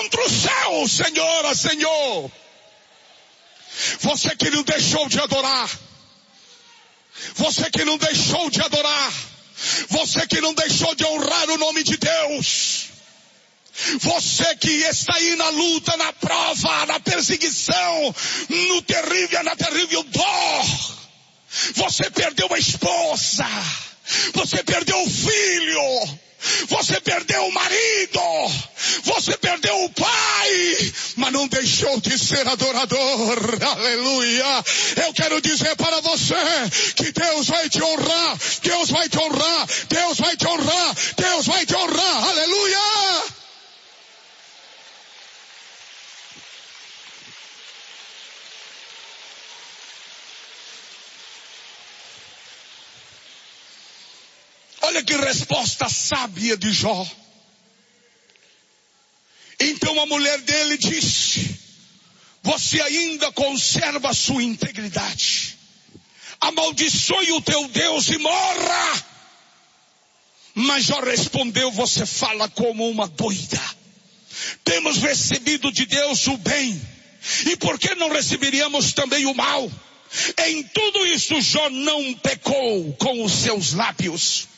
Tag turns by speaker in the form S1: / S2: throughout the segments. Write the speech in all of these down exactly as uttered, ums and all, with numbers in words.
S1: contra o céu, Senhora, Senhor. Você que não deixou de adorar. Você que não deixou de adorar. Você que não deixou de honrar o nome de Deus. Você que está aí na luta, na prova, na perseguição, no terrível, na terrível dor. Você perdeu a esposa. Você perdeu o filho. Você perdeu o marido. Você perdeu o pai. Mas não deixou de ser adorador. Aleluia. Eu quero dizer para você que Deus vai te honrar. Deus vai te honrar. Deus vai te honrar. Deus vai te honrar. Aleluia. Olha que resposta sábia de Jó. Então a mulher dele disse: você ainda conserva a sua integridade. Amaldiçoe o teu Deus e morra. Mas Jó respondeu: você fala como uma doida. Temos recebido de Deus o bem. E por que não receberíamos também o mal? Em tudo isso Jó não pecou com os seus lábios.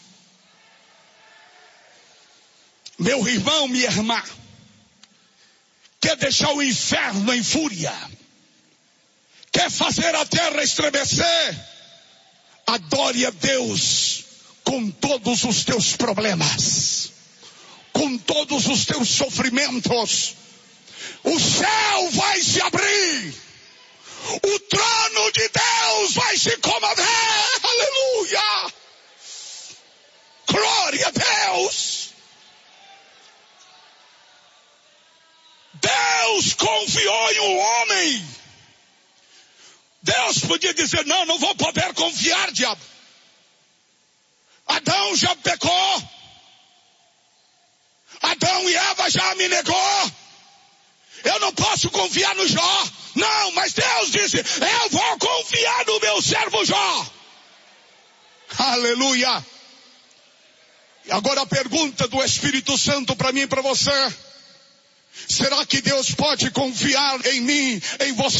S1: Meu irmão, minha irmã, quer deixar o inferno em fúria? Quer fazer a terra estremecer? Adore a Deus com todos os teus problemas, com todos os teus sofrimentos. O céu vai se abrir. O trono de Deus vai se comover. Aleluia! Glória a Deus! Deus confiou em um homem. Deus podia dizer: não, não vou poder confiar, diabo. Adão já pecou. Adão e Eva já me negou. Eu não posso confiar no Jó. Não, mas Deus disse: eu vou confiar no meu servo Jó. Aleluia. E agora a pergunta do Espírito Santo para mim e para você: será que Deus pode confiar em mim, em você?